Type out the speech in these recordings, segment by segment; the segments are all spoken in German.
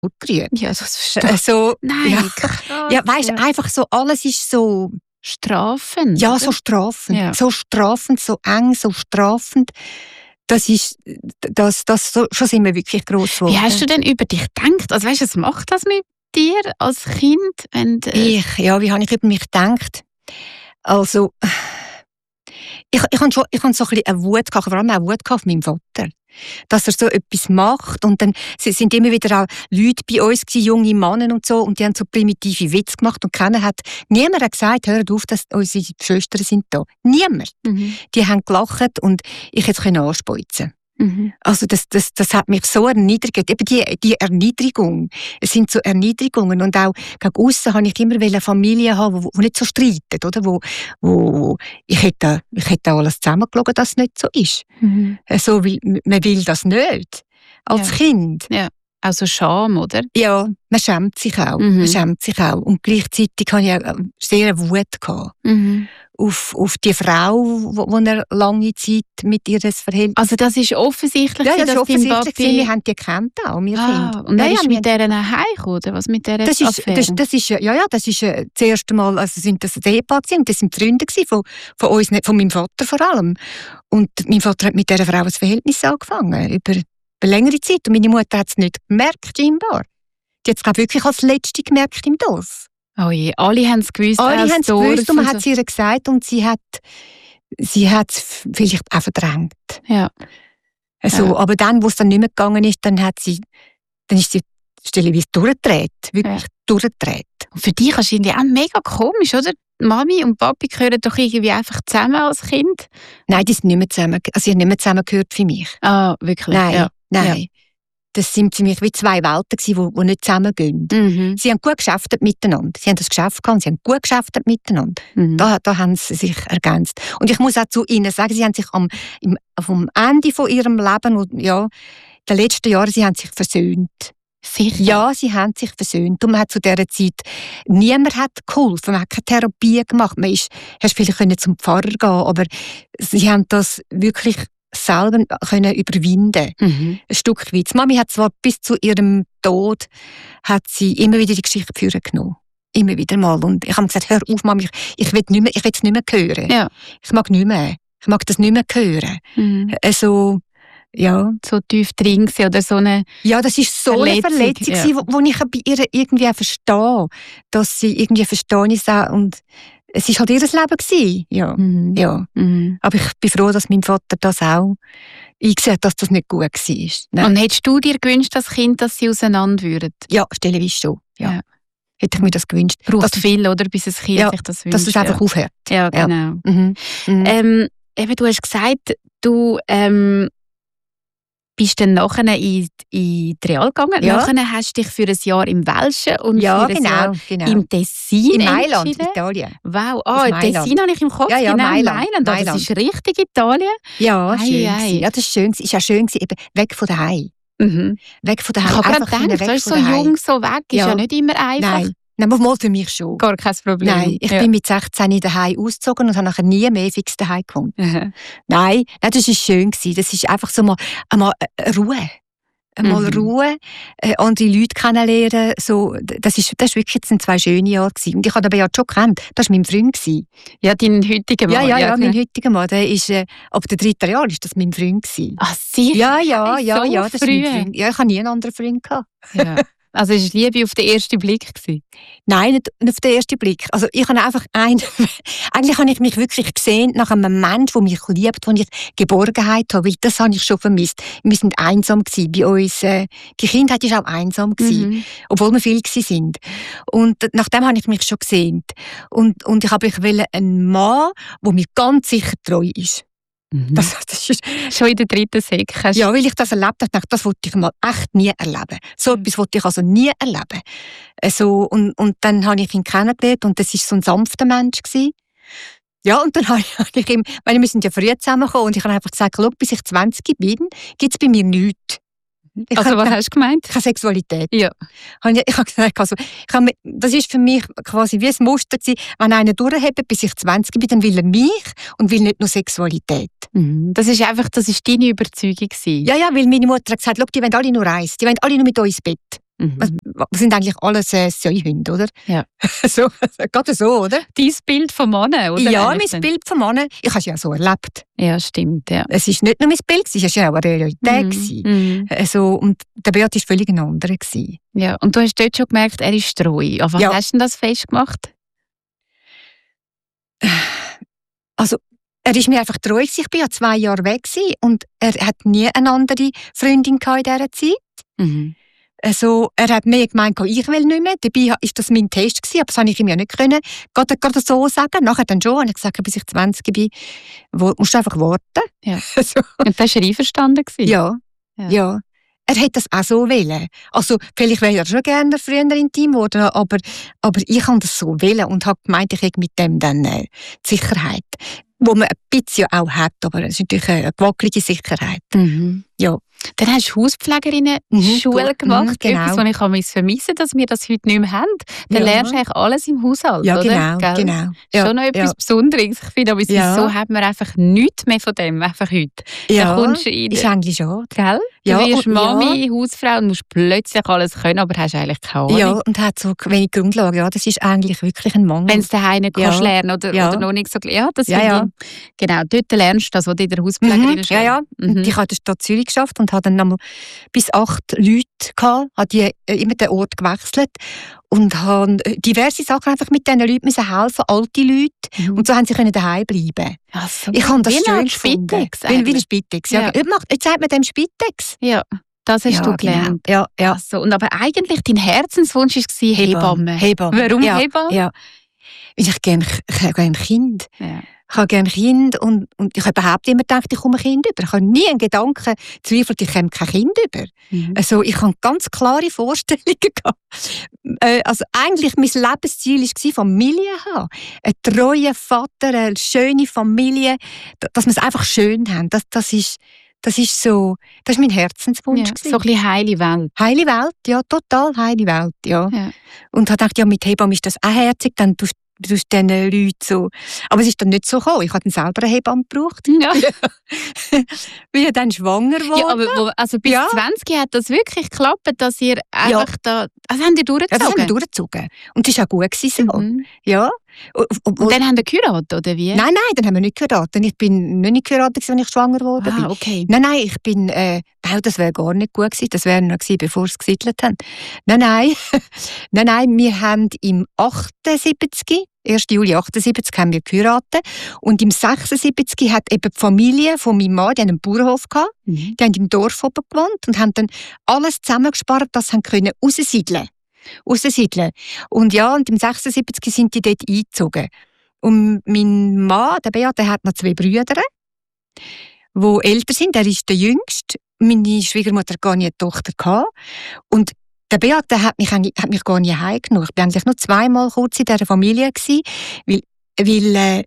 gerührt. Ja, das verstehe ich. So, Nein, ja, krass, ja, weisst, einfach so, alles ist so... strafend. Ja, oder? so strafend. Ja. So strafend, so eng, so strafend. Das so, schon sind wir wirklich gross geworden. Wie hast du denn über dich gedacht? Also weißt du, was macht das mit dir als Kind? Wie habe ich über mich gedacht? Also, ich habe so ein bisschen eine Wut gehabt, vor allem auch Wut gehabt auf meinen Vater. Dass er so etwas macht und dann sind immer wieder auch Leute bei uns gewesen, junge Männer und so, und die haben so primitive Witze gemacht und niemand hat gesagt, hört auf, dass unsere Schwestern sind da. Niemand. Mhm. Die haben gelacht und ich hätte es anspeuzen. Mhm. Also das hat mich so erniedrigt. Eben die Erniedrigung. Es sind so Erniedrigungen. Und auch gegen aussen wollte ich immer eine Familie haben, die nicht so streitet, oder? Wo ich hätte alles zusammengelogen, dass es nicht so ist. Mhm. So, weil man will das nicht. Als Kind. Ja. Also Scham, oder? Ja, man schämt sich auch. Mhm. Man schämt sich auch. Und gleichzeitig hatte ich auch sehr Wut gehabt. Mhm. Auf die Frau, die er lange Zeit mit ihr das Verhältnis... Also das ist offensichtlich, ja, das dass ist offensichtlich. dein Papi... Wir haben die gekannt auch, wir Kinder. Und er ist mit der dieser heimgekommen, oder was mit dieser das Affäre? Das ist das erste Mal, also sind das ein Ehepaar gewesen, und das sind Freunde gewesen, von uns, nicht von meinem Vater vor allem. Und mein Vater hat mit dieser Frau ein Verhältnis angefangen, über längere Zeit. Und meine Mutter hat es nicht gemerkt, scheinbar. Die hat es, glaube ich, wirklich als Letzte gemerkt im Dorf. Oh je, alle haben es gewusst. Alle haben es gewusst und man so. hat es ihr gesagt und sie hat es vielleicht auch verdrängt. Ja. Also, Ja. Aber dann, wo es dann nicht mehr gegangen ist, dann ist sie stellenweise durchgedreht. Wirklich durchgedreht. Und für dich wahrscheinlich auch mega komisch, oder? Mami und Papi gehören doch irgendwie einfach zusammen als Kind. Nein, die sind nicht mehr zusammen. Also, sie haben nicht mehr zusammengehört für mich. Ah, wirklich? Nein, nein. Ja. Das sind für mich wie zwei Welten gewesen, die nicht zusammengehen. Mhm. Sie haben gut geschäftet miteinander. Sie haben das Geschäft gehabt und sie haben gut geschäftet miteinander. Mhm. Da haben sie sich ergänzt. Und ich muss auch zu ihnen sagen, sie haben sich vom Ende von ihrem Leben, und ja, den letzten Jahren, sie haben sich versöhnt. Sicher? Ja, sie haben sich versöhnt. Und man hat zu dieser Zeit, niemand hat geholfen, man hat keine Therapie gemacht. Hast vielleicht zum Pfarrer gehen, aber sie haben das wirklich selber können überwinden. Mhm. Ein Stück weit. Die Mami hat zwar bis zu ihrem Tod hat sie immer wieder die Geschichte vorgenommen. Immer wieder mal. Und ich habe gesagt, hör auf, Mami, ich will es nicht mehr hören. Ja. Ich mag nicht mehr. Ich mag das nicht mehr hören. Mhm. Also, ja. So tief drin gewesen, oder so eine... Ja, das ist so eine Verletzung, ja. wo ich bei ihr irgendwie auch verstehe, dass sie irgendwie verstehen ist und es ist halt ihr Leben gewesen. Ja. Mhm. Ja. Mhm. Aber ich bin froh, dass mein Vater das auch eingesehen hat, dass das nicht gut war. Nein. Und hättest du dir gewünscht, als Kind, dass sie auseinander würden? Ja, stellenweise schon. Ja. Ja. Hätte ich mir das gewünscht. Braucht viel, oder? Bis ein Kind sich das wünscht. Dass es einfach aufhört. Ja, genau. Ja. Mhm. Mhm. Eben, du hast gesagt, du bist dann nachher in die Real gegangen. Ja. Nachher hast du dich für ein Jahr im Welschen und Ja, für ein Jahr genau. im Tessin In Mailand, entschieden. Italien. Wow, Mailand. Tessin habe ich im Kopf. Ja, ja, genau, Mailand. Also das ist richtig Italien. Ja, schön. Ei. Ja, das ist schön. Ist auch schön gewesen, eben weg von daheim. Mhm. Weg von Ich daheim. habe gerade Einfach gedacht, weg du bist so von daheim. jung, so weg, ist ja nicht immer einfach. Nein, mal für mich schon. Gar kein Problem. Nein, ich bin mit 16 daheim ausgezogen und habe nachher nie mehr fix daheim gewohnt. Mhm. Nein, das war schön gewesen. Das ist einfach so einmal Ruhe. Einmal Ruhe, andere Leute kennenlernen. So, das ist wirklich, das sind 2 schöne Jahre gewesen. Und ich habe den Beat schon gekannt. Das war mein Freund gewesen. Ja, dein heutiger Mann. Ja, mein heutiger Mann. Der ist, ab dem 3. Jahr ist das mein Freund gewesen. Ach, sicher? Ja, So das ist mein Freund. Ja, ich habe nie einen anderen Freund gehabt. Ja. Also es war Liebe auf den ersten Blick gewesen? Nein, nicht auf den ersten Blick. Also ich habe einfach eigentlich habe ich mich wirklich gesehen nach einem Mensch, der mich liebt, wo ich Geborgenheit habe, weil das habe ich schon vermisst. Wir sind einsam gewesen. Bei uns, die Kindheit war auch einsam gewesen, obwohl wir viel gewesen sind. Und nach dem habe ich mich schon gesehen. Und ich wollte einen Mann, der mir ganz sicher treu ist. Das ist schon in der 3. Sek. Ja, weil ich das erlebt habe, dachte, das wollte ich mal echt nie erleben. So etwas wollte ich also nie erleben. Also, und dann habe ich ihn kennengelernt und das war so ein sanfter Mensch gewesen. Ja, und dann habe ich ihm, weil wir sind ja früh zusammengekommen und ich habe einfach gesagt, schau, bis ich 20 bin, gibt es bei mir nichts. Also was hast du gemeint? Keine Sexualität. Ja. Ich habe gesagt, das ist für mich quasi wie ein Muster gewesen, wenn einer durchhebt, bis ich 20 bin, dann will er mich und will nicht nur Sexualität. Das ist deine Überzeugung gewesen. Ja, weil meine Mutter hat gesagt, schau, die wollen alle nur eins, die wollen alle nur mit uns ins Bett. Was sind eigentlich alles Säuhunde, oder? Ja. So, gerade so, oder? Dein Bild vom Mann, oder? Ja, mein Bild vom Mann. Ich habe es ja so erlebt. Ja, stimmt, ja. Es ist nicht nur mein Bild, es war ja auch eine Realität. Also, und der Beat war völlig ein anderer. Ja, und du hast dort schon gemerkt, er ist treu. Auf was hast du denn das festgemacht? Also, er ist mir einfach treu. Ich war ja 2 Jahre weg und er hat nie eine andere Freundin in dieser Zeit. Also, er hat mir gemeint, ich will nicht mehr. Dabei war das mein Test, aber das konnte ich ihm ja nicht können. Gerade so sagen. Nachher dann schon. Und ich gesagt, bis ich 20 bin, musst du einfach warten. Ja. So. Und da war er einverstanden? Ja. Er hätte das auch so wollen. Also, vielleicht wäre er schon gerne früher intim geworden, aber ich habe das so wollen und habe gemeint, ich hätte mit dem dann die Sicherheit. Wo man ein bisschen auch hat, aber es ist natürlich eine gewackelige Sicherheit. Ja. Dann hast du Hauspflegerinnen-Schule gemacht. Genau. Etwas, was ich vermisse, dass wir das heute nicht mehr haben. Dann lernst du eigentlich alles im Haushalt, ja, oder? Genau. Schon noch etwas Besonderes. Ich finde, aber wieso hat man einfach nichts mehr von dem, einfach heute? Ja, dann kommst du in ist eigentlich schon. Gell? Du wirst Mami, Hausfrau und musst plötzlich alles können, aber hast eigentlich keine Ahnung. Ja, und hat so wenig Grundlagen. Ja, das ist eigentlich wirklich ein Mangel. Wenn es daheim nicht kannst lernen oder noch nicht so... Ja, das finde ich... Genau, dort lernst du das, was du in der Hauspflegerin Ja. Ich habe in der Stadt Zürich geschafft und habe dann einmal bis 8 Leute gehabt, habe die immer den Ort gewechselt und habe diverse Sachen einfach mit diesen Leuten müssen helfen, alte Leute. Und so haben sie daheim bleiben. So, ich habe das schön gefunden. Wie der Spitex. Ja. Jetzt sagt man dem Spitex. Ja, das hast du gelernt. Genau. Ja. So, und aber eigentlich dein Herzenswunsch war Hebamme. Warum Hebamme? Ja. Ich gerne Kind. Ja. Ich habe gerne Kind und ich habe überhaupt immer gedacht, ich komme ein Kind über. Ich habe nie einen Gedanken gezweifelt, ich komme kein Kind über. Also ich habe ganz klare Vorstellungen gehabt. Also eigentlich mein Lebensziel war, Familie zu haben. Einen treuen Vater, eine schöne Familie, dass wir es einfach schön haben. Das ist mein Herzenswunsch. Ja, so ein bisschen heile Welt. Heile Welt, ja, total heile Welt, ja. Und habe gedacht, ja, mit Hebamme ist das auch herzig, dann tust diesen Leuten so. Aber es ist dann nicht so gekommen. Ich habe dann selber eine Hebamme gebraucht. Ja. Bin dann schwanger geworden. Ja, aber bis 20 hat das wirklich geklappt, dass ihr einfach da... Also haben die durchgezogen? Ja, das haben wir durchgezogen. Und es war auch gut gewesen. Ja. Und dann haben wir geheiratet, oder wie? Nein, dann haben wir nicht geheiratet. Ich bin nicht geheiratet, als ich schwanger geworden bin. Okay. Nein, ich bin... das wäre gar nicht gut gewesen. Das wäre noch gewesen, bevor sie gesiedelt haben. Nein, wir haben im 1. Juli 78 haben wir geheiratet. Und im 76 hat eben die Familie von meinem Mann, die haben einen Bauernhof gehabt. Die haben im Dorf oben gewohnt und haben dann alles zusammengespart, dass sie raussiedeln. Und ja, und im 76 sind die dort eingezogen. Und mein Mann, der Beat, der hat noch 2 Brüder, die älter sind. Er ist der Jüngste. Meine Schwiegermutter hatte gar nie eine Tochter gehabt. Und der Beat, der hat mich gar nie heimgenommen. Ich war eigentlich nur 2-mal kurz in dieser Familie gewesen, weil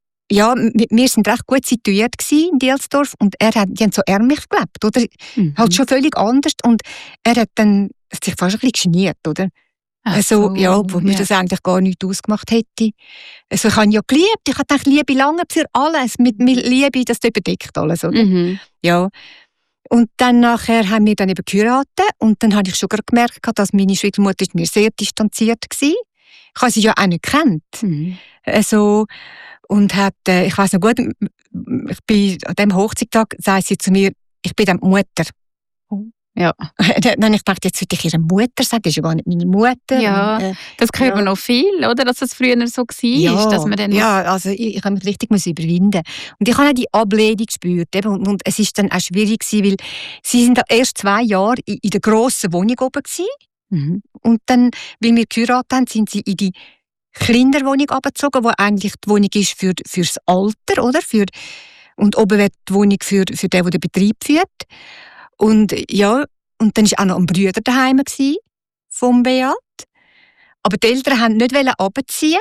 wir sind recht gut situiert in Dielsdorf und die haben so ärmlich gelebt, oder? Halt schon völlig anders und er hat dann sich fast ein bisschen geniert, oder? Obwohl mir das eigentlich gar nicht ausgemacht hätte. Also ich habe ihn ja geliebt, ich habe gedacht, Liebe lange für alles, mit Liebe, das überdeckt alles, oder? Ja. Und dann nachher haben wir dann eben geheiratet und dann habe ich schon gemerkt, dass meine Schwiegermutter mir sehr distanziert war. Ich habe sie ja auch nicht gekannt. Also, und ich weiss noch gut, ich bin an diesem Hochzeitstag, sagt sie zu mir, ich bin dann Mutter. Ja. Dann habe ich gedacht, jetzt würde ich ihre Mutter sagen, das ist ja gar nicht meine Mutter. Ja, und, das hört man noch viel, oder? Dass das früher so war. Dass man dann also ich habe mich richtig überwinden. Und ich habe auch die Ablehnung gespürt. Und es war dann auch schwierig, weil sie sind erst 2 Jahre in der grossen Wohnung oben gewesen. Und dann, weil wir geheiratet haben, sind sie in die kleinere Wohnung abgezogen, wo eigentlich die Wohnung ist fürs Alter, oder? Und oben wird die Wohnung für den, der den Betrieb führt. Und ja, und dann war auch noch ein Bruder daheim vom Beat. Aber die Eltern wollten nicht runterziehen.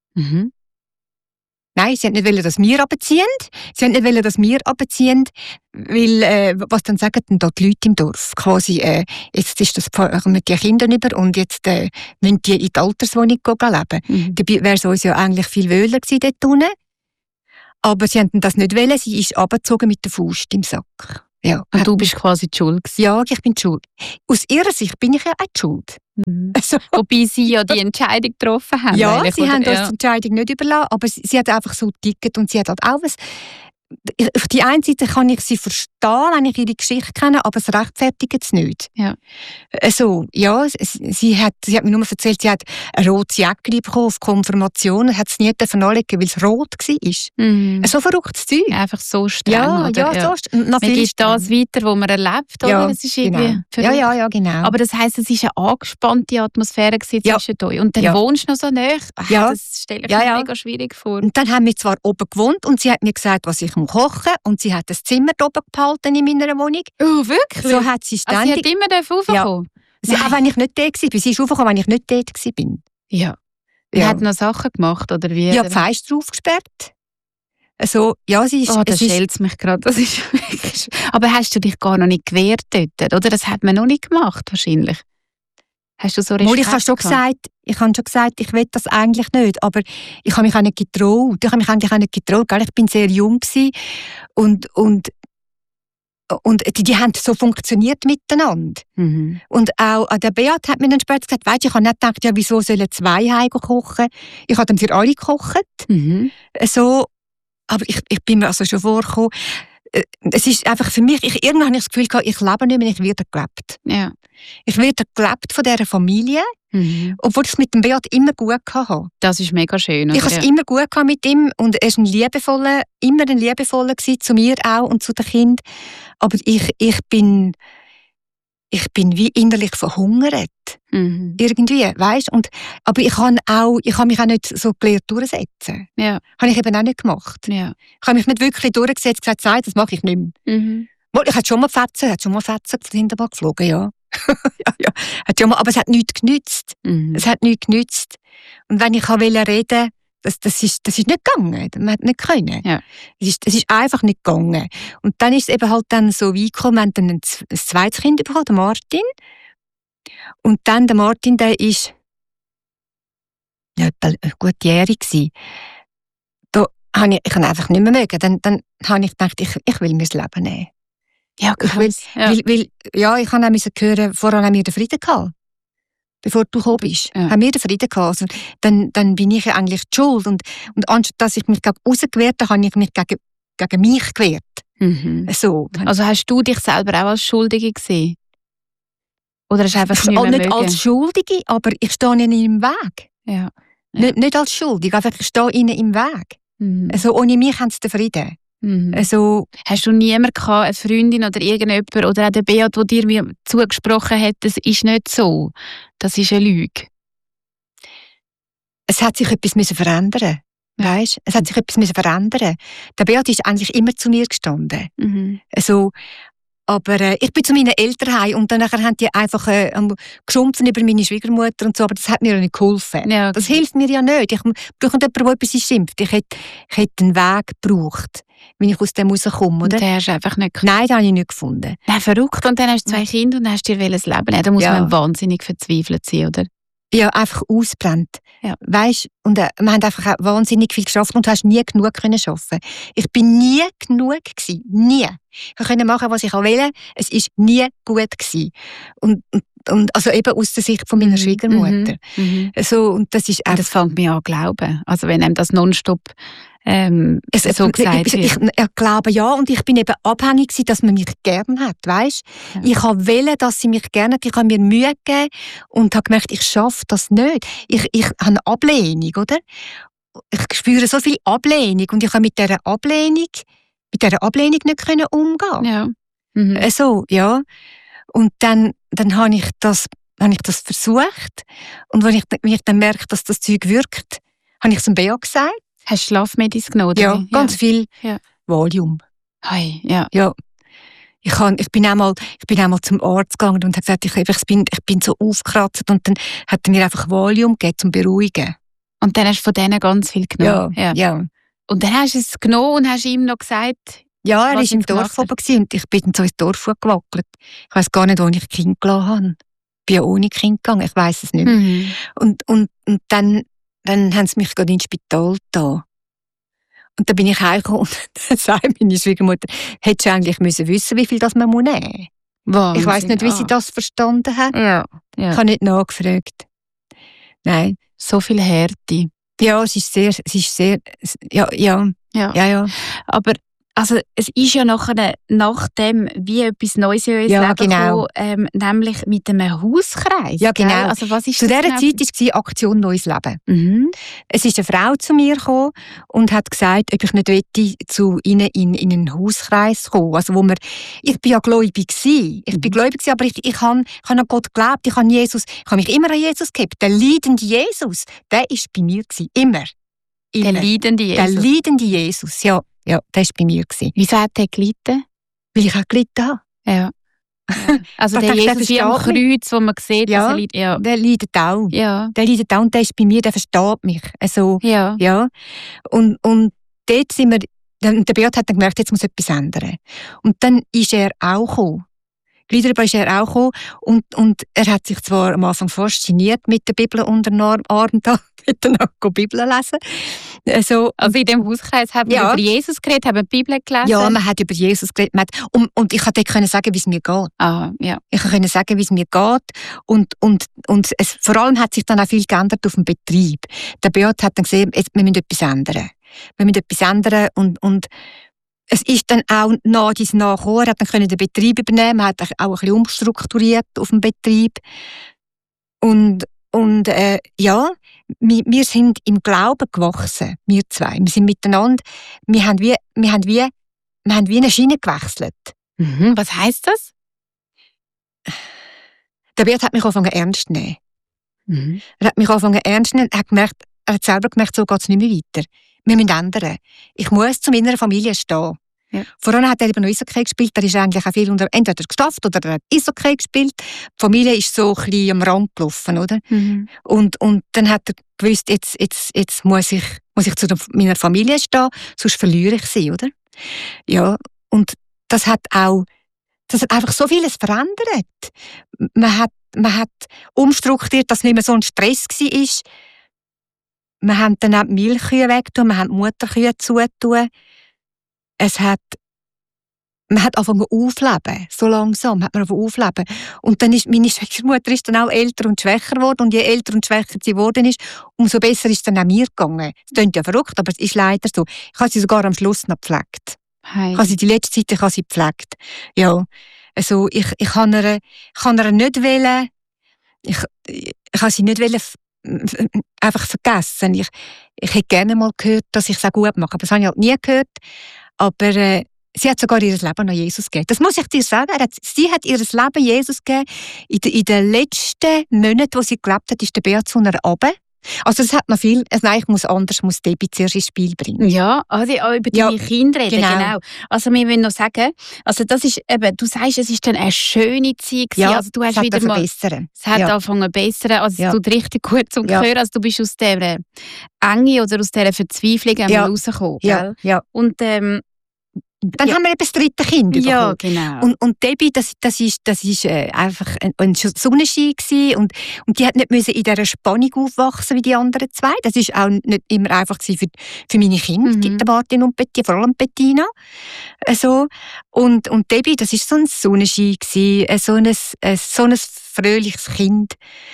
Nein, sie wollten nicht, dass wir runterziehen. Sie wollten nicht, dass wir runterziehen, weil, was dann sagen dann da die Leute im Dorf? Quasi, jetzt ist das mit den Kindern über und jetzt müssen die in die Alterswohnung leben. Dabei wäre es uns ja eigentlich viel wohler gewesen dort unten. Aber sie wollten das nicht wollen, sie ist runtergezogen mit der Faust im Sack. Ja. Und du bist quasi die Schuld gewesen. Ja, ich bin die Schuld. Aus ihrer Sicht bin ich ja auch die Schuld. Also, Wobei sie ja die Entscheidung getroffen haben. ja, eigentlich, sie oder? haben uns die Entscheidung nicht überlassen, aber sie hat einfach so ticket und sie hat halt auch was. Auf die einen Seite kann ich sie verstehen, wenn ich ihre Geschichte kenne, aber es rechtfertigt es nicht. Ja. Also, ja, sie hat mir nur erzählt, sie hat ein rotes Jäckchen bekommen auf Konfirmation, hat es nie anlegen, weil es rot war. So verrücktes Zeug. Einfach so streng, oder? Ja, so streng. Man gibt das weiter, was man erlebt, oder? Ja, Das ist irgendwie verrückt. ja, genau. Aber das heisst, es war eine angespannte Atmosphäre zwischen euch. Und dann wohnst du noch so nahe. Ja. Das stelle ich mir mega schwierig vor. Und dann haben wir zwar oben gewohnt und sie hat mir gesagt, was ich kochen muss. Und sie hat das Zimmer oben behalten in meiner Wohnung. Oh, wirklich? So hat sie ständig... Also sie hat immer raufgekommen? Ja. Auch wenn ich nicht da war. Sie ist raufgekommen, wenn ich nicht da war. Ja. Und hat noch Sachen gemacht, oder wie? Ja, die Fenster aufgesperrt. Also, ja, sie ist... Oh, das schält mich gerade. Das ist wirklich... Aber hast du dich gar noch nicht gewehrt dort, oder? Das hat man noch nicht gemacht, wahrscheinlich. Hast du so Respekt ich habe schon gesagt, ich will das eigentlich nicht, aber ich habe mich auch nicht getraut. Ich habe mich eigentlich auch nicht getraut, gell? Ich bin sehr jung gewesen und die haben so funktioniert miteinander. Mhm. Und auch der Beat hat mir dann später gesagt, weisst, ich habe nicht gedacht, ja, wieso sollen zwei Heime kochen? Ich habe dann für alle gekocht. Mhm. So, aber ich bin mir also schon vorgekommen, es ist einfach für mich, irgendwann habe ich das Gefühl gehabt, ich lebe nicht mehr, ich werde gelebt. Ja. Ich werde gelebt von dieser Familie, obwohl ich es mit dem Beat immer gut hatte. Das ist mega schön. Ich hatte es immer gut mit ihm und er war immer ein liebevoller gewesen, zu mir auch und zu den Kindern. Aber ich bin wie innerlich verhungert. Irgendwie, weisst? Aber ich habe mich auch nicht so gelernt durchsetzen. Ja. Habe ich eben auch nicht gemacht. Ja. Ich habe mich nicht wirklich durchgesetzt und gesagt, nein, das mache ich nicht mehr. Ich hatte schon mal Fetzen von der Hinterbank geflogen, ja. ja. Aber es hat nichts genützt. Es hat nichts genützt. Und wenn ich reden wollte, das ist nicht gegangen. Man hat nicht können. Ja. Es ist einfach nicht gegangen. Und dann ist es eben halt dann so weit gekommen, wir haben dann ein zweites Kind bekommen, den Martin. Und dann der Martin, der ist etwa gutjährig gewesen. Da habe ich einfach nicht mehr mögen. Dann habe ich gedacht, ich will mir das Leben nehmen. Ja, krass. Weil ich habe auch hören, vorher haben wir den Frieden gehabt. Bevor du gekommen bist, haben wir den Frieden gehabt. Also, dann bin ich ja eigentlich die Schuld. Und anstatt dass ich mich gegen aussen gewehrt habe, habe ich mich gegen mich gewehrt. So. Also hast du dich selber auch als Schuldige gesehen? Oder hast du einfach nicht als Schuldige, aber ich stehe ihnen im Weg. Ja. Nicht als Schuldige, einfach ich stehe ihnen im Weg. Also, ohne mich haben sie den Frieden. Also, hast du niemanden gehabt, eine Freundin oder irgendjemand oder auch der Beat, der dir mir zugesprochen hat, das ist nicht so, das ist eine Lüge? Es hat sich etwas verändern. Weißt? Es hat sich etwas verändern. Der Beat ist eigentlich immer zu mir gestanden. Also, aber ich bin zu meinen Eltern heim und dann haben die einfach geschumpfen über meine Schwiegermutter und so, aber das hat mir ja nicht geholfen. Ja, okay. Das hilft mir ja nicht. Ich brauche jemanden, der etwas schimpft. Ich hätte einen Weg gebraucht, wenn ich aus dem rauskomme, oder? Und den hast du einfach nicht gefunden? Nein, den habe ich nicht gefunden. Nein, verrückt. Und dann hast du 2 Kinder und hast dir ein Leben nehmen. Da muss man wahnsinnig verzweifelt sein, oder? Ja, einfach ausbrennt. Ja. Weißt, und wir haben einfach auch wahnsinnig viel geschafft und du hast nie genug arbeiten. Ich bin nie genug gewesen. Nie. Ich konnte machen, was ich wollte. Es war nie gut gewesen. Und also eben aus der Sicht von meiner Schwiegermutter. So, und das ist das fängt mich an zu glauben. Also wenn einem das nonstop so gesagt wird. Ich glaube ja, und ich bin eben abhängig gewesen, dass man mich gern hat, weißt? Ja. Ich wollte, dass sie mich gerne hat. Ich habe mir Mühe gegeben und habe gemerkt, ich schaffe das nicht. Ich habe eine Ablehnung, oder? Ich spüre so viel Ablehnung und ich habe mit dieser Ablehnung nicht umgehen. Ja. So, ja. Und dann habe ich das versucht und wenn ich dann merke, dass das Zeug wirkt, habe ich es dem Bea gesagt. Hast du Schlafmedis genommen? Ja, ganz viel Valium. Hey, ja. Ja. Ich bin einmal zum Arzt gegangen und habe gesagt, ich bin so aufgekratzt und dann hat er mir einfach Valium gegeben, zum Beruhigen. Und dann hast du von denen ganz viel genommen? Ja. Und dann hast du es genommen und hast ihm noch gesagt... Ja, er war im Dorf oben und ich bin dann so ins Dorf gewackelt. Ich weiss gar nicht, wo ich Kind gelassen habe. Ich bin ja ohne Kind gegangen, ich weiss es nicht mehr. Und dann haben sie mich gerade ins Spital da. Und dann bin ich heimgekommen und dann sagt meine Schwiegermutter, hättest du eigentlich müssen wissen, wie viel das man nehmen muss. Ich weiss nicht, wie sie das verstanden hat. Ja. Ich habe nicht nachgefragt. Nein. So viel Härte. Ja, es ist sehr, ja. Aber also, es ist ja nachdem wie etwas Neues in unser Leben genau. gekommen, nämlich mit einem Hauskreis. Ja, genau. Gell? Also, was ist zu das dieser genau? Zeit war Aktion Neues Leben. Mhm. Es ist eine Frau zu mir gekommen und hat gesagt, ob ich nicht wollte, zu ihnen in einen Hauskreis kommen. Also, ich bin ja gläubig gewesen. Ich bin gläubig gewesen, aber ich habe an Gott geglaubt. Ich habe mich immer an Jesus gehabt. Der leidende Jesus, der ist bei mir gewesen. Immer. Der leidende Jesus. Der leidende Jesus, ja, der war bei mir gewesen. Wieso hat er gelitten? Weil ich auch gelitten habe. Ja. Also der dachte, Jesus wie am Kreuz, wo man sieht, ja, dass er leidet. Ja. Der leidet auch. Ja. Der leidet auch und der ist bei mir, der versteht mich. Also, Ja. ja. Und dort sind wir, der Beat hat dann gemerkt, jetzt muss etwas ändern. Und dann ist er auch gekommen. Gleich darüber ist er auch gekommen und er hat sich zwar am Anfang fasziniert mit der Bibel unter dem Arm, da hat dann auch Bibel lesen. Also in dem Hauskreis haben wir über Jesus geredet, haben die Bibel gelesen? Ja, man hat über Jesus geredet. Und ich konnte dort sagen, wie es mir geht. Ah, ja. Ich konnte sagen, wie es mir geht. Und vor allem hat sich dann auch viel geändert auf dem Betrieb. Der Beat hat dann gesehen, wir müssen etwas ändern. Wir müssen etwas ändern und es ist dann auch nach gekommen. Er hat dann den Betrieb übernehmen, er hat auch ein bisschen umstrukturiert auf dem Betrieb. Und wir sind im Glauben gewachsen, wir zwei. Wir sind miteinander, wir haben wie eine Schiene gewechselt. Mhm. Was heisst das? Der Beat hat mich angefangen ernst zu nehmen. Mhm. Er hat mich angefangen ernst zu nehmen, er hat selber gemerkt, so geht es nicht mehr weiter. Wir müssen ändern. Ich muss zu meiner Familie stehen. Ja. Vorher hat er eben noch Eishockey gespielt. Er ist eigentlich auch viel entweder gestafft oder er hat Eishockey gespielt. Die Familie ist so ein bisschen am Rand gelaufen, oder? Mhm. Und dann hat er gewusst, jetzt muss ich zu meiner Familie stehen, sonst verliere ich sie, oder? Ja, und das hat einfach so vieles verändert. Man hat umstrukturiert, dass nicht mehr so ein Stress war. Wir haben dann auch die Milchkühe weggetan, wir haben die Mutterkühe zugetan. Man hat angefangen aufleben. So langsam hat man angefangen aufleben. Und dann ist meine Schwiegermutter ist dann auch älter und schwächer geworden. Und je älter und schwächer sie geworden ist, umso besser ist es dann auch mir gegangen. Das klingt ja verrückt, aber es ist leider so. Ich habe sie sogar am Schluss noch gepflegt. Hey. Ich habe sie die letzte Zeit gepflegt. Ja. Also ich kann ihr nicht wollen. Ich kann sie nicht wollen einfach vergessen. Ich hätte gerne mal gehört, dass ich es auch gut mache. Aber das habe ich halt nie gehört. Aber sie hat sogar ihr Leben an Jesus gegeben. Das muss ich dir sagen. Sie hat ihr Leben Jesus gegeben. In den letzten Monaten, wo sie gelebt hat, ist der Beat zu einer runter. Also es hat noch viel, ich muss Debbie zuerst ins Spiel bringen. Ja, also über deine Kinder reden, genau. Also wir wollen noch sagen, also das ist eben, du sagst, es ist dann eine schöne Zeit gewesen. Ja, also du hast es wieder mal, es hat angefangen zu bessern, also es tut richtig gut zum Hören, also du bist aus dieser Enge oder aus dieser Verzweiflung rausgekommen. Ja. Und dann haben wir eben das dritte Kind bekommen. Ja, genau. Und Debbie, das ist einfach ein Sonnenschein gewesen und die hat nicht müssen in dieser Spannung aufwachsen wie die anderen zwei. Das ist auch nicht immer einfach für meine Kinder, die Martin und Bettina, vor allem Bettina. Also, und Debbie, das ist so ein Sonnenschein gewesen, so ein fröhliches Kind.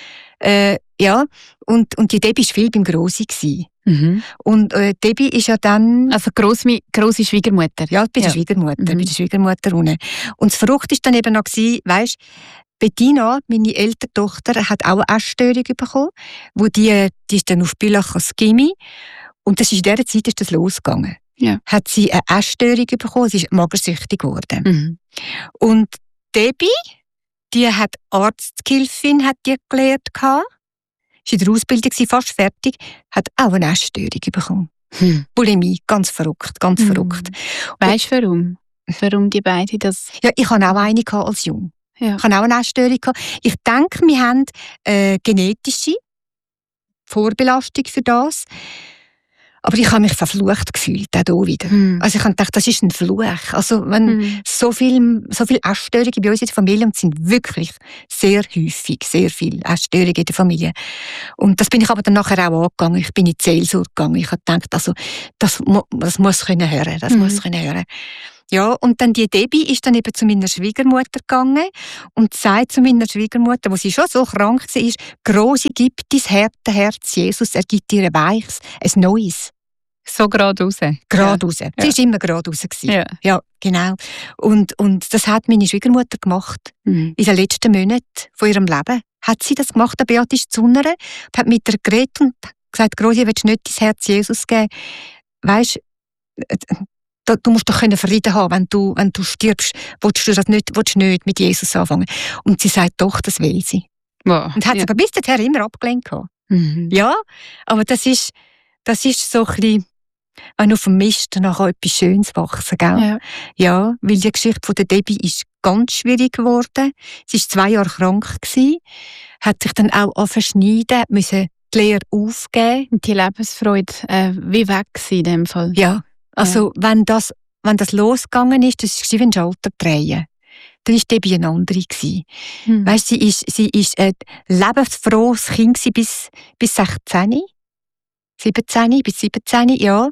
Und die Debbie war viel beim Grossi gewesen. Mhm. Und Debbie ist ja dann... Also grosse Schwiegermutter? Ja, bei der Schwiegermutter unten. Und das Verrückte war dann eben noch, weisst, Bettina, meine ältere Tochter, hat auch eine Essstörung bekommen, die ist dann auf Bülach als Gimmi. Und das ist in dieser Zeit ist das losgegangen. Ja. Hat sie eine Essstörung bekommen, sie ist magersüchtig geworden. Mhm. Und Debbie, die hat Arzthilfin, hat die gelernt, war in der Ausbildung, fast fertig, hat auch eine Essstörung bekommen. Bulimie, ganz verrückt, ganz verrückt. Weisst du warum? Warum die beiden das? Ja, ich hatte auch eine als Jung. Ja. Ich hatte auch eine Essstörung. Ich denke, wir haben genetische Vorbelastung für das. Aber ich habe mich verflucht gefühlt, auch hier wieder. Also ich habe gedacht, das ist ein Fluch. Also wenn so viel Essstörungen bei uns in der Familie, und es sind wirklich sehr häufig, sehr viele Essstörungen in der Familie. Und das bin ich aber dann nachher auch angegangen. Ich bin in die Seelsorge gegangen. Ich habe gedacht, also das muss können hören, das muss können hören. Ja, und dann die Debbie ist dann eben zu meiner Schwiegermutter gegangen und sagt zu meiner Schwiegermutter, wo sie schon so krank war, Grosi, gib dein Herz Jesus, er gibt dir ein weiches, ein neues. So gerade raus. Gerade raus. Sie war immer gerade raus. Ja, genau. Und das hat meine Schwiegermutter gemacht. In den letzten Monaten von ihrem Leben hat sie das gemacht. Der Beat ist zu ihr, hat mit ihr geredet und gesagt, Grosi, willst du nicht dein Herz Jesus geben? Weisst, du musst doch Frieden haben, wenn du stirbst, willst du das nicht mit Jesus anfangen. Und sie sagt, doch, das will sie. Wow. Und hat es aber bis dahin immer abgelehnt. Ja, aber das ist so ein bisschen, wenn auf dem Mist nachher etwas Schönes wachsen, gell? Ja, weil die Geschichte von der Debbie ist ganz schwierig geworden. Sie war 2 Jahre krank gewesen, hat sich dann auch verschneiden, musste die Lehre aufgeben. Und die Lebensfreude wie weg gewesen in dem Fall. Ja. Also, wenn das losgegangen ist, das war wie ein Schalter drehen. Dann war Debbie eine andere. Weisst, sie ist ein lebensfrohes Kind bis 16, 17 bis 17, ja.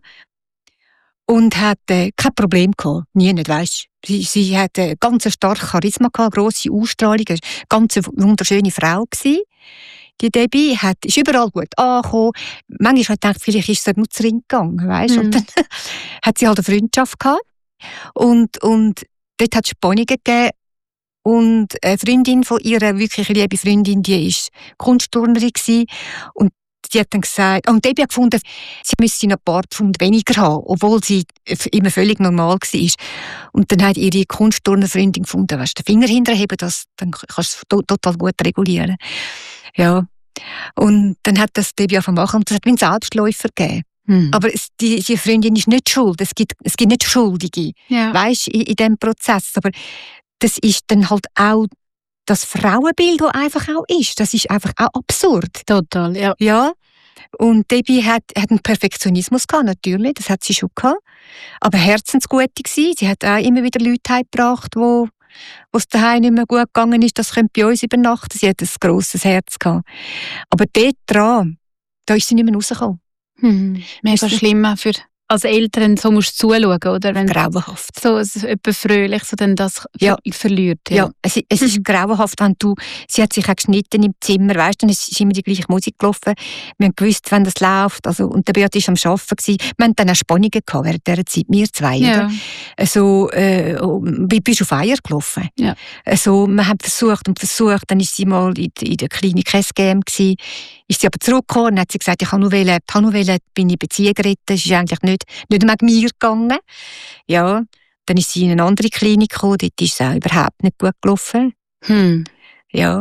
Und hat kein Problem gehabt. Nie nicht, weisst. Sie hat ein ganz starkes Charisma gehabt, grosse Ausstrahlung, eine ganz wunderschöne Frau gewesen. Die Debbie ist überall gut angekommen. Manchmal habe ich gedacht, vielleicht ist sie nur zu Ring gegangen, weisst. Und dann hat sie halt eine Freundschaft gehabt. Und dort hat es Spannungen gegeben. Und eine Freundin von ihr, eine wirklich liebe Freundin, die war Kunstturnerin gewesen. Und die hat dann gesagt, und Debbie hat gefunden, sie müsse noch ein paar Pfund weniger haben, obwohl sie immer völlig normal war. Und dann hat ihre Kunstturnerfreundin gefunden, weisst, den Finger hinterheben, dann kannst du es total gut regulieren. Ja. Und dann hat das Debbie angefangen zu machen und es hat wie einen Selbstläufer gegeben. Aber die Freundin ist nicht schuld. Es gibt nicht Schuldige, weisst, in diesem Prozess. Aber das ist dann halt auch das Frauenbild, das einfach auch ist. Das ist einfach auch absurd. Total, ja. Ja. Und Debbie hat einen Perfektionismus gehabt, natürlich. Das hat sie schon gehabt. Aber herzensgute gewesen. Sie hat auch immer wieder Leute heimgebracht, wo es daheim nicht mehr gut gegangen ist. Das könnte bei uns übernachten. Sie hat ein grosses Herz gehabt. Aber dort dran, da ist sie nicht mehr rausgekommen. Mega schlimm für als Eltern, so musst du zuschauen, oder? Wenn grauenhaft. So etwas fröhlich, so dann das verliert. Ja, es ist grauenhaft, wenn sie hat sich auch geschnitten im Zimmer, weißt du, dann ist immer die gleiche Musik gelaufen. Wir haben gewusst, wenn das läuft, also, und der Beat war am Arbeiten gewesen. Wir hatten dann auch Spannungen gehabt während dieser Zeit, wir zwei, oder? Also, wie bist du auf Eier gelaufen? Ja. Also, wir haben versucht, dann ist sie mal in der Klinik SGM gewesen, ist sie aber zurückgekommen und hat sie gesagt, ich habe nur wollen, bin ich Beziehung retten, das ist eigentlich nicht wegen mir gegangen. Ja, dann ist sie in eine andere Klinik gekommen, dort ist es auch überhaupt nicht gut gelaufen. Ja.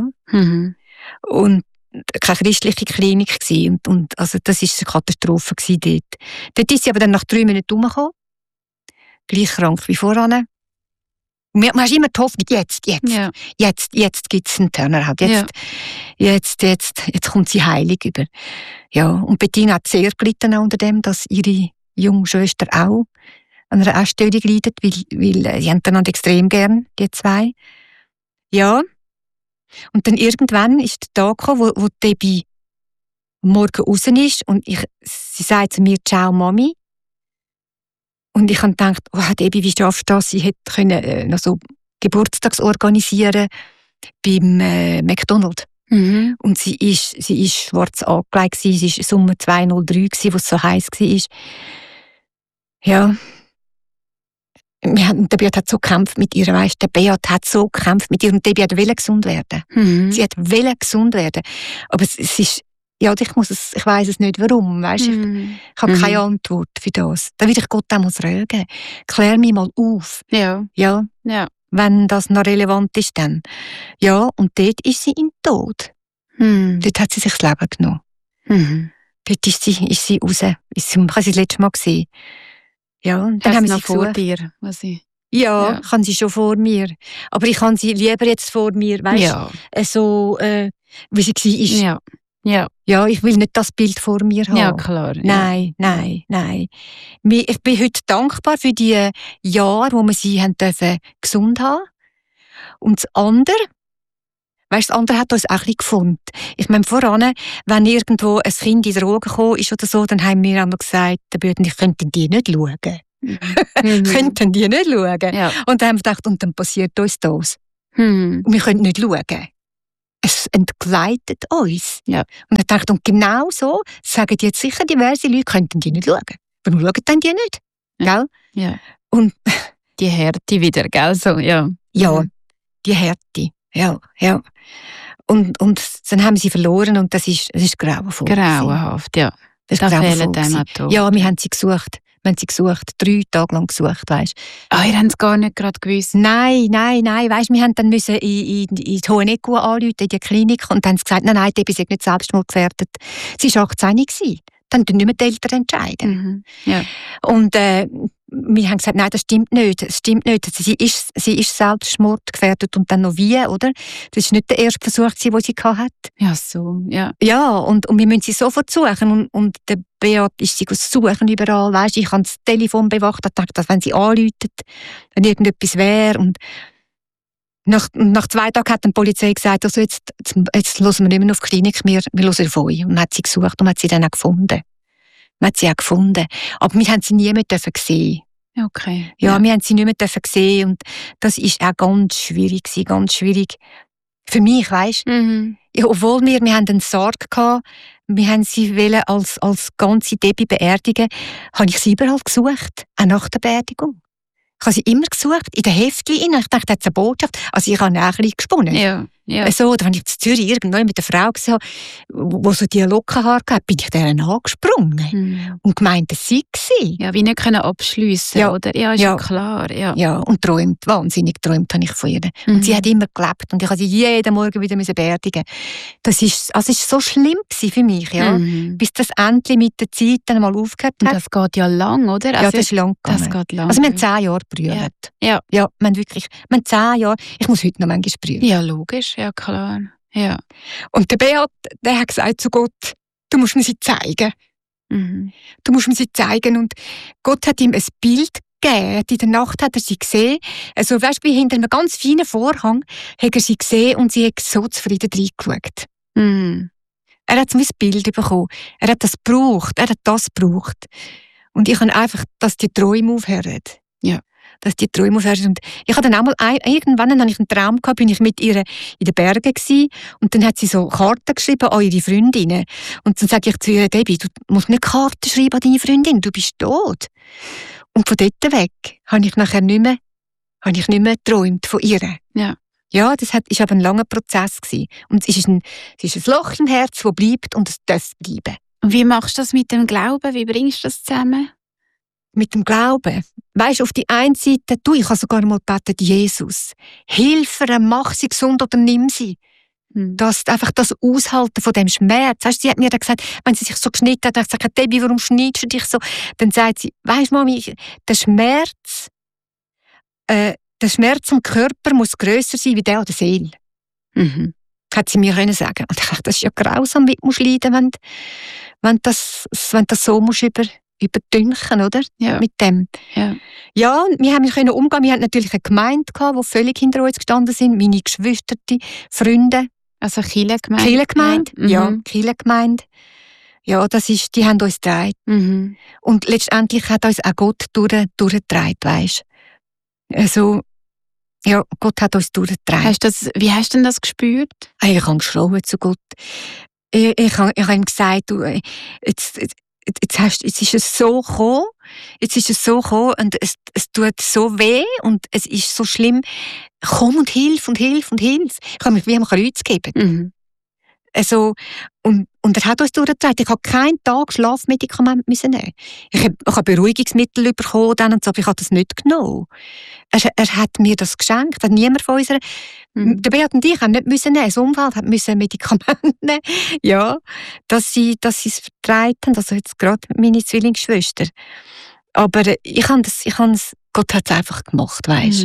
Und keine christliche Klinik gewesen. Und also das war eine Katastrophe gewesen dort. Dort ist sie aber dann nach 3 Monaten umgekommen. Gleich krank wie voran. Man hast immer die Hoffnung, jetzt gibt es einen Turnaround. Jetzt kommt sie heilig über. Ja, und Bettina hat sehr gelitten unter dem, dass ihre junge Schwester auch an einer Essstörung leidet, weil sie haben einander extrem gern, die zwei. Ja. Und dann irgendwann ist der Tag gekommen, wo Debbie morgen raus ist und sie sagt zu mir, «Ciao, Mami.» Und ich habe gedacht, oh, Debbie, wie schaffst du das? Sie hätte noch so Geburtstags organisieren beim McDonald's. Und sie ist schwarz angelegt, sie war Sommer 203, wo es so heiß war. Ja. Der Beat hat so gekämpft mit ihr, weißt, der Beat hat so gekämpft mit ihr und Debbie wollte gesund werden. Sie wollte gesund werden. Aber es ist, ja, ich weiss es nicht, warum, weißt, ich habe keine Antwort für das. Da will ich Gott auch mal fragen. Klär mich mal auf. Ja. Wenn das noch relevant ist, dann. Ja, und dort ist sie im Tod. Dort hat sie sich das Leben genommen. Dort ist sie raus. Ich habe sie das letzte Mal gesehen. Ja, und dann haben sie vor dir, Ja, ich habe sie schon vor mir. Aber ich habe sie lieber jetzt vor mir, weißt du? So, wie sie war. Ja. Ja, ich will nicht das Bild vor mir haben. Ja, klar. Ja. Nein. Ich bin heute dankbar für die Jahre, wo wir sie haben dürfen gesund haben. Und das andere, das andere hat uns auch ein bisschen gefunden. Ich meine, voran, wenn irgendwo ein Kind in Drogen gekommen ist oder so, dann haben wir einmal gesagt, ich könnten die nicht schauen. Könnten die nicht schauen. Ja. Und dann haben wir gedacht, und dann passiert uns das. Mhm. Und wir können nicht schauen. Es entgleitet uns. Ja. Und ich dachte, und genau so sagen jetzt sicher diverse Leute, könnten die nicht schauen. Warum schauen dann die nicht? Ja. Gell? Ja. Und die Härte wieder, gell? So, ja. Ja, die Härte. Ja. Und dann haben wir sie verloren und das ist grauenvoll. Grauenhaft, ja. Das Da ist fehlen grauenvoll einem gewesen. auch Ja, wir haben sie gesucht. 3 Tage lang gesucht, weisst. Ihr habt es gar nicht gerade gewusst? Nein, weisst, wir haben dann müssen in die Hoheneckau anrufen, in die Klinik, und dann haben sie gesagt, nein, die ist nicht selbstmordgefährdet. Sie war 18 gewesen. Dann nicht mehr die Eltern entscheiden. Mhm. Ja. Und wir haben gesagt, nein, das stimmt nicht. Sie ist selbstmordgefährdet und dann noch wie, oder? Das war nicht der erste Versuch, den sie hatte. Ja, so, ja. Ja, und wir müssen sie sofort suchen. Und der Beat ist sie suchen überall. Weisst, ich habe das Telefon bewacht und dachte, dass wenn sie anruft, wenn irgendetwas wäre. Und nach 2 Tagen hat die Polizei gesagt, also jetzt hören wir nicht mehr auf die Klinik, wir hören auf euch. Und man hat sie gesucht und man hat sie dann auch gefunden. Aber wir haben sie nie mehr sehen. Okay. Ja, wir haben sie nicht mehr sehen und das ist auch ganz schwierig für mich, weisst. Mhm. Ja, obwohl wir haben einen Sarg gehabt, wir haben sie als ganze Debbie beerdigen, habe ich sie überall gesucht, auch nach der Beerdigung. Ich habe sie immer gesucht, in den Heftchen. Ich dachte, das ist eine Botschaft. Also ich habe auch ein bisschen gesponnen. Ja. So, oder wenn ich in Zürich irgendwo mit einer Frau gesehen habe, die so die Lockenhaare hatte, bin ich deren angesprungen. Und gemeint, das sei sie. Ja, wie nicht abschliessen, Ja. oder? Ja, ist ja klar. Ja. Ja, und wahnsinnig geträumt habe ich von ihr. Und sie hat immer gelebt und ich habe sie jeden Morgen wieder beerdigen. Das ist so schlimm für mich, ja. Bis das endlich mit der Zeit dann mal aufgehört hat. Und das geht ja lang, oder? Ja, das ist lang gegangen. Das geht lang. Also wir haben 10 Jahre gebrüllt. Ja. Ja, wir haben 10 Jahre. Ich muss heute noch manchmal brüllen. Ja, logisch, ja klar. Ja. Und der Beat, der hat gesagt zu Gott, du musst mir sie zeigen. Du musst mir sie zeigen. Und Gott hat ihm ein Bild gegeben. In der Nacht hat er sie gesehen. Also, weißt du, wie hinter einem ganz feinen Vorhang hat er sie gesehen und sie hat so zufrieden reingeschaut. Er hat so ein Bild bekommen. Er hat das gebraucht. Und ich habe einfach, dass die Träume aufhören. Ja. Dass die Träume aufhören. Und ich hatte dann auch mal, irgendwann hatte ich einen Traum gehabt, bin ich mit ihr in den Bergen gewesen, und dann hat sie so Karten geschrieben an ihre Freundinnen. Und dann sage ich zu ihr, Debbie, du musst nicht Karten schreiben an deine Freundin, du bist tot. Und von dort weg habe ich nachher nicht mehr geträumt von ihr. Ja. Ja, das ist aber ein langer Prozess gewesen. Und es ist ein Loch im Herz, das bleibt, und es darf bleiben. Und wie machst du das mit dem Glauben? Wie bringst du das zusammen? Mit dem Glauben. Weisst, auf die einen Seite, ich habe sogar mal gebetet, Jesus, hilf ihr, mach sie gesund oder nimm sie. Einfach das Aushalten von dem Schmerz. Weißt, sie hat mir dann gesagt, wenn sie sich so geschnitten hat, ich gesagt, Debbie, warum schneidest du dich so? Dann sagt sie, weisst Mami, der Schmerz am Körper muss grösser sein wie der an der Seele. Hat sie mir sagen. Und ich dachte, das ist ja grausam, wie du leiden musst, wenn das so musst überdünken, oder? Ja. Mit dem. Ja, und wir können umgehen. Wir hatten natürlich eine Gemeinde, die völlig hinter uns gestanden sind. Meine Geschwister, Freunde. Also Kirchengemeinde. Kirchengemeinde, ja. Kirchengemeinde. Ja, die haben uns getragen. Und letztendlich hat uns auch Gott durchgetragen, weisst. Also, ja, Gott hat uns durchgetragen. Wie hast du denn das gespürt? Ich habe geschrien zu Gott. Ich habe ihm gesagt, du, jetzt ist es so gekommen, und es tut so weh und es ist so schlimm. Komm und hilf. Ich habe mich wie am Kreuz gegeben. Also, und er hat uns durchgetragen. Ich habe keinen Tag Schlafmedikamente nehmen. Ich habe Beruhigungsmittel bekommen und so, aber ich habe das nicht genommen. Er hat mir das geschenkt. Hat niemand von unserer... Der Beat und ich haben nicht nehmen. Das Umfeld hat Medikamente nehmen. Ja, dass sie es vertreibt haben. Also jetzt gerade meine Zwillingsschwester. Aber Gott hat es einfach gemacht, weisst.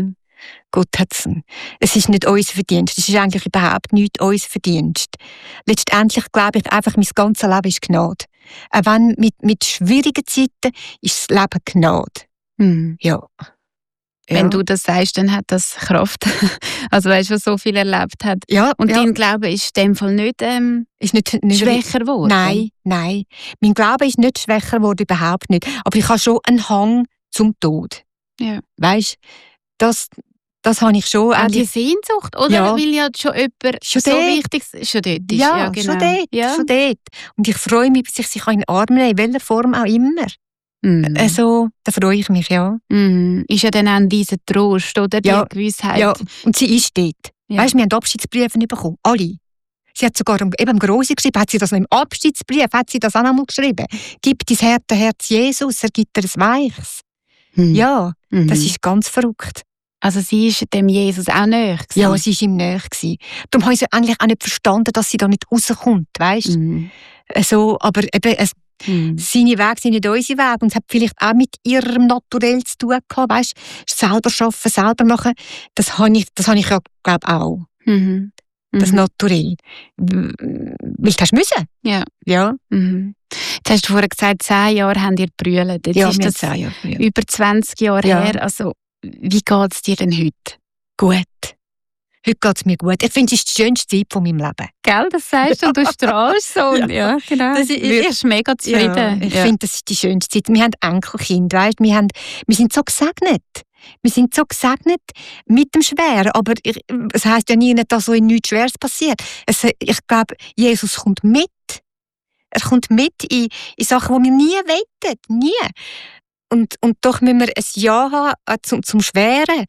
Gott hat's. Es ist nicht unser Verdienst. Es ist eigentlich überhaupt nicht unser Verdienst. Letztendlich glaube ich einfach, mein ganzes Leben ist Gnade. Auch wenn mit schwierigen Zeiten ist das Leben Gnade. Ja. Wenn du das sagst, dann hat das Kraft. Also weißt du, was so viel erlebt hat. Ja, und dein Glaube ist in dem Fall nicht, ist nicht schwächer geworden? Nein. Mein Glaube ist nicht schwächer geworden, überhaupt nicht. Aber ich habe schon einen Hang zum Tod. Ja. Weißt du, das habe ich schon. Auch die Sehnsucht, oder? Ja. Weil ja schon jemand schon so dort. wichtig ist. Schon dort ist. Ja, genau. schon dort. Ja. Schon dort. Und ich freue mich, bis ich sie in den Arm nehmen kann, in welcher Form auch immer. Also, da freue ich mich, ja. Ist ja dann auch dieser Trost, oder? Die Gewissheit. Ja, und sie ist dort. Ja. Weißt du, wir haben Abschiedsbriefe bekommen. Alle. Sie hat sogar eben Grossi geschrieben, hat sie das noch im Abschiedsbrief, hat sie das auch noch mal geschrieben. Gib dein harte Herz Jesus, er gibt dir ein weiches. Ja, das ist ganz verrückt. Also sie ist dem Jesus auch näher gewesen? Ja, sie war ihm näher gewesen. Darum habe ich sie eigentlich auch nicht verstanden, dass sie da nicht rauskommt, weißt du? Also, aber eben, seine Wege sind nicht unsere Wege und es hat vielleicht auch mit ihrem Naturell zu tun gehabt, weißt du? Selber arbeiten, selber machen, das habe ich ja, glaube auch. Das Naturell. Weil du hast müssen. Ja. Ja. Jetzt hast du vorher gesagt, 10 Jahre haben ihr gebrüllt. Jetzt ist das 10 Jahre gebrüllt. über 20 Jahre her. Also, wie geht es dir denn heute? Gut. Heute geht es mir gut. Ich finde, es ist die schönste Zeit von meinem Leben. Gell, das sagst du und du strahlst so. Ja, genau. Du wirkst mega zufrieden. Ja, ich finde, das ist die schönste Zeit. Wir haben Enkelkinder, weißt? Wir sind so gesegnet. Wir sind so gesegnet mit dem Schweren. Aber es heisst ja nie, dass so nichts Schweres passiert. Ich glaube, Jesus kommt mit. Er kommt mit in Sachen, die wir nie wettet. Nie. Und doch müssen wir ein Ja haben zum Schweren,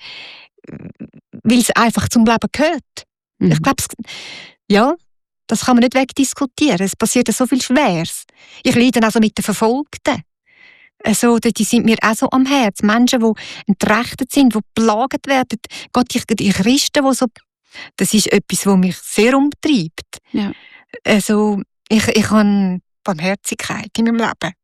weil es einfach zum Leben gehört. Ich glaube, das kann man nicht wegdiskutieren. Es passiert so viel Schweres. Ich leide also mit den Verfolgten. Also, die sind mir auch so am Herz. Menschen, die entrechtet sind, die plagt werden. Gott, die Christen, die so... Das ist etwas, was mich sehr umtreibt. Ja. Also, ich habe Barmherzigkeit in meinem Leben.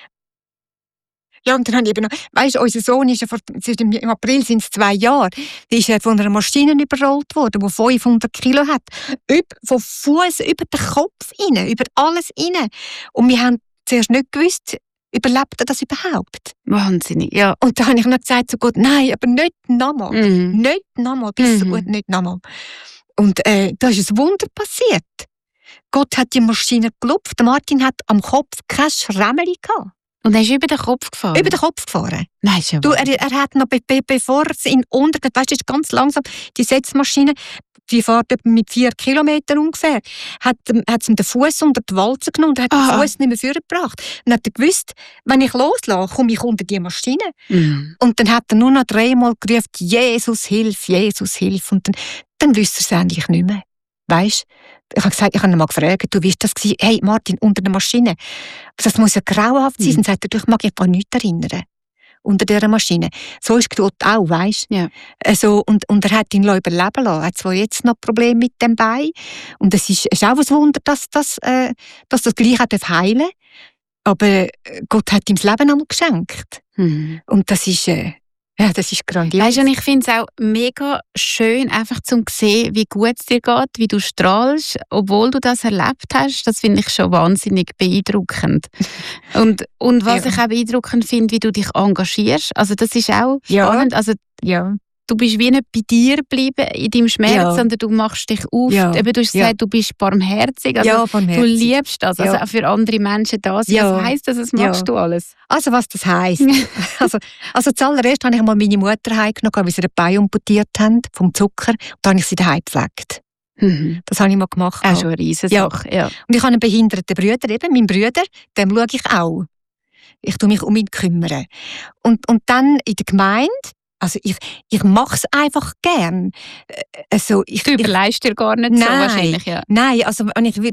Ja, und dann habe ich eben noch, weisst, unser Sohn ist ja im April sind es 2 Jahre, der ist ja von einer Maschine überrollt worden, die 500 Kilo hat. Von Fuß über den Kopf rein, über alles rein. Und wir haben zuerst nicht gewusst, überlebt er das überhaupt? Wahnsinnig, ja. Und dann habe ich noch gesagt zu Gott, nein, aber nicht nochmal. Nicht nochmal, bis so gut, nicht nochmal. Und da ist ein Wunder passiert. Gott hat die Maschine gelupft, Martin hat am Kopf kein Schrämmeli gehabt. Und er ist über den Kopf gefahren? Über den Kopf gefahren. Nein, schon. Er hat noch, bevor es ihn untergeht, weißt du, ist ganz langsam, die Setzmaschine, die fährt mit 4 Kilometern ungefähr, hat ihm den Fuß unter die Walze genommen und hat den Fuß nicht mehr vorgebracht. Und hat er gewusst, wenn ich loslasse, komme ich unter die Maschine. Und dann hat er nur noch 3-mal gerufen, Jesus, hilf, Jesus, hilf. Und dann wüsste er es eigentlich nicht mehr. Weisst? Ich habe gesagt, ich habe ihn mal gefragt, du weißt das gewesen? Hey Martin, unter der Maschine. Das muss ja grauenhaft sein. Dann sagt er, ich mag mich an nichts erinnern. Unter dieser Maschine. So ist Gott auch, weisst? Ja. Also, und er hat ihn überleben lassen. Er hat zwar jetzt noch Probleme mit dem Bein. Und es ist auch ein Wunder, dass das gleich heilen darf. Aber Gott hat ihm das Leben einmal geschenkt. Und das ist... Ja, das ist grandios. Weißt du, ich finde es auch mega schön, einfach zu sehen, wie gut es dir geht, wie du strahlst, obwohl du das erlebt hast. Das finde ich schon wahnsinnig beeindruckend. Und was ich auch beeindruckend finde, wie du dich engagierst. Also das ist auch spannend. Also, du bist wie nicht bei dir geblieben in deinem Schmerz, sondern du machst dich auf. Eben, du hast gesagt, du bist barmherzig. Also, barmherzig. Du liebst das. Also auch für andere Menschen da sein. Was heisst das? Was machst du alles? Also was das heisst? also zuallererst habe ich mal meine Mutter heimgenommen, weil sie den Bein amputiert haben vom Zucker. Und dann habe ich sie daheim gepflegt. Das habe ich mal gemacht. Auch schon eine Riesensache. Ja. Und ich habe einen behinderten Bruder, eben meinen Bruder, dem schaue ich auch. Ich tue mich um ihn kümmern. Und dann in der Gemeinde, also ich mache es einfach gern. Also du überlegst dir gar nicht so wahrscheinlich, ja. Nein, also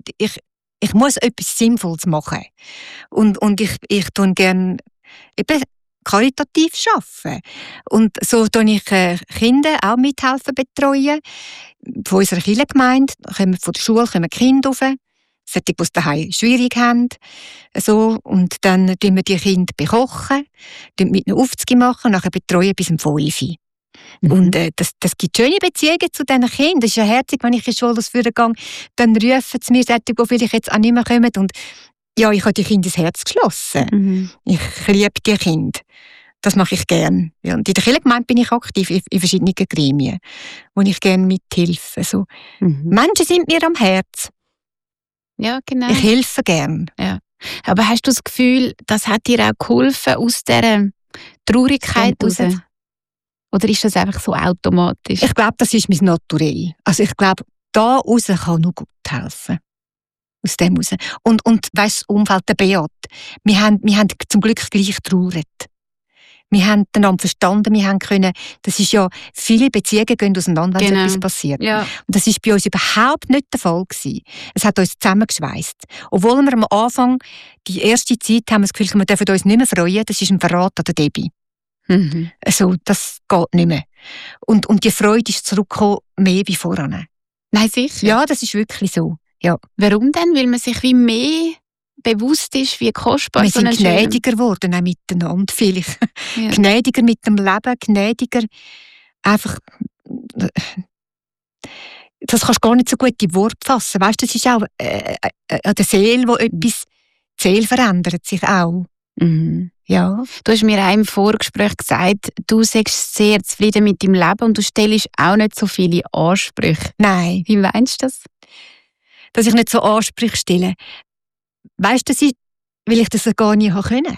ich muss etwas Sinnvolles machen. Und ich tue gerne eben karitativ arbeiten. Und so tue ich Kinder auch mithelfen betreuen. Von unserer Kirchengemeinde, von der Schule kommen Kinder rauf. Solche, die es daheim schwierig haben. So, und dann tun wir die Kinder bekochen, mit ihnen Aufzüge machen und nachher betreuen bis um 5 Uhr. Und das gibt schöne Beziehungen zu diesen Kindern. Das ist ja herzig, wenn ich in die Schule ausführen gehe, dann rufen sie mir solche, die vielleicht jetzt auch nicht mehr kommen. Und ja, ich habe die Kinder ins Herz geschlossen. Ich liebe die Kinder. Das mache ich gerne. Ja, und in der Kirchengemeinde bin ich aktiv in verschiedenen Gremien, wo ich gerne mithelfe. Also, Menschen sind mir am Herz. Ja, genau. Ich helfe gerne. Ja. Aber hast du das Gefühl, das hat dir auch geholfen aus dieser Traurigkeit raus? Oder ist das einfach so automatisch? Ich glaube, das ist mein Naturell. Also ich glaube, da raus kann nur gut helfen. Aus dem raus. Und weißt, das Umfeld der Beat, wir haben zum Glück gleich getrauert. Wir haben einander verstanden, wir haben können, das ist ja, viele Beziehungen gehen auseinander, wenn etwas passiert. Ja. Und das war bei uns überhaupt nicht der Fall gewesen. Es hat uns zusammengeschweißt. Obwohl wir am Anfang, die erste Zeit, haben wir das Gefühl, wir dürfen uns nicht mehr freuen, das ist ein Verrat an der Debbie. Also, das geht nicht mehr. Und die Freude ist zurückgekommen, mehr wie voran. Nein, sicher? Ja, das ist wirklich so. Ja. Warum denn? Weil man sich wie mehr bewusst ist, wie kostbar wir sind gnädiger geworden, auch miteinander vielleicht. Ja. Gnädiger mit dem Leben, gnädiger einfach... Das kannst du gar nicht so gut in Worte fassen. Weißt, das ist auch an der Seele, wo etwas... Die Seele verändert sich auch. Ja. Du hast mir auch im Vorgespräch gesagt, du sagst sehr zufrieden mit deinem Leben und du stellst auch nicht so viele Ansprüche. Nein. Wie meinst du das? Dass ich nicht so Ansprüche stelle. Weißt du, weil ich das gar nie können.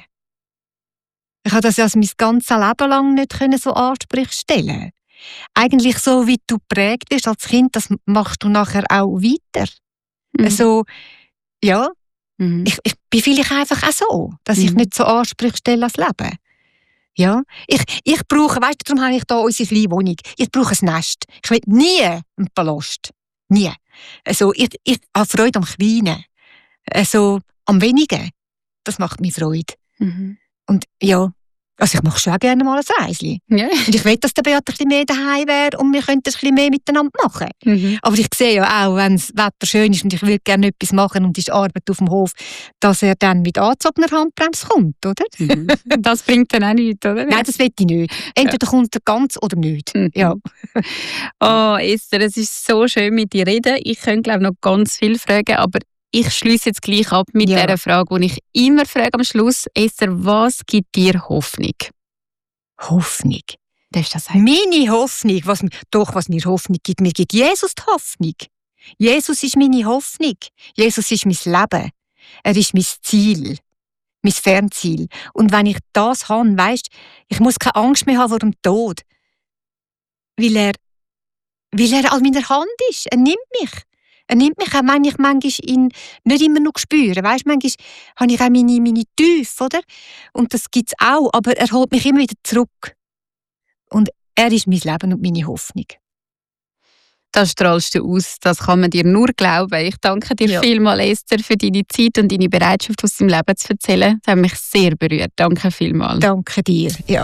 Ich habe das ja mein ganzes Leben lang nicht so Ansprüche stellen. Eigentlich so, wie du geprägt bist als Kind, das machst du nachher auch weiter. Also, ja. Ich bin vielleicht einfach auch so, dass ich nicht so Ansprüche stelle als Leben. Ja. Ich brauche, weißt du, darum habe ich da unsere kleine Wohnung. Ich brauche ein Nest. Ich will nie einen Palast. Nie. Also, ich habe Freude am Kleinen. Also, am Wenigen. Das macht mir Freude. Und ja, also ich mache schon auch gerne mal ein Reisli. Ja. Und ich will, dass der Beat ein bisschen mehr daheim wäre und wir könnten ein bisschen mehr miteinander machen. Aber ich sehe ja auch, wenn das Wetter schön ist und ich will gerne etwas machen und ist Arbeit auf dem Hof, dass er dann mit angezogener Handbremse kommt, oder? Das bringt dann auch nichts, oder? Nein, das will ich nicht. Entweder kommt er ganz oder nicht. Ja. Oh, Esther, es ist so schön mit dir reden. Ich könnte, glaube ich, noch ganz viel fragen, aber ich schließe jetzt gleich ab mit dieser Frage, die ich immer frage am Schluss. Esther, was gibt dir Hoffnung? Hoffnung? Darfst du das sagen? Meine Hoffnung, was mir Hoffnung gibt, mir gibt Jesus die Hoffnung. Jesus ist meine Hoffnung. Jesus ist mein Leben. Er ist mein Ziel, mein Fernziel. Und wenn ich das habe, weisst, ich muss keine Angst mehr haben vor dem Tod. Weil er an meiner Hand ist. Er nimmt mich. Er nimmt mich auch, wenn ich manchmal ihn nicht immer noch spüre. Weißt, manchmal habe ich auch meine Tiefe, oder? Und das gibt es auch, aber er holt mich immer wieder zurück. Und er ist mein Leben und meine Hoffnung. Das strahlst du aus, das kann man dir nur glauben. Ich danke dir vielmals, Esther, für deine Zeit und deine Bereitschaft, aus deinem Leben zu erzählen. Das hat mich sehr berührt. Danke vielmals. Danke dir, ja.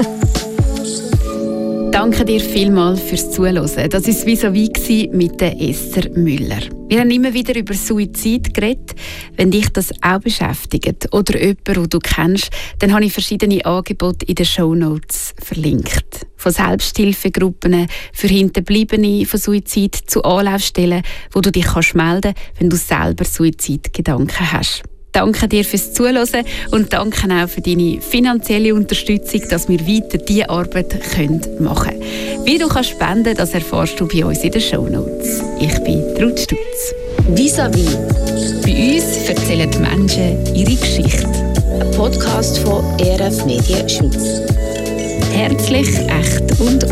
Danke dir vielmals fürs Zuhören. Das war vis-à-vis mit der Esther Müller. Wir haben immer wieder über Suizid geredet. Wenn dich das auch beschäftigt oder jemand, den du kennst, dann habe ich verschiedene Angebote in den Shownotes verlinkt. Von Selbsthilfegruppen für Hinterbliebene von Suizid zu Anlaufstellen, wo du dich melden kannst, wenn du selber Suizidgedanken hast. Danke dir fürs Zuhören und danke auch für deine finanzielle Unterstützung, dass wir weiter diese Arbeit machen können. Wie du kannst spenden, das erfährst du bei uns in den Shownotes. Ich bin Ruth Stutz. Vis-à-vis. Bei uns erzählen die Menschen ihre Geschichte. Ein Podcast von ERF Medien Schweiz. Herzlich, echt und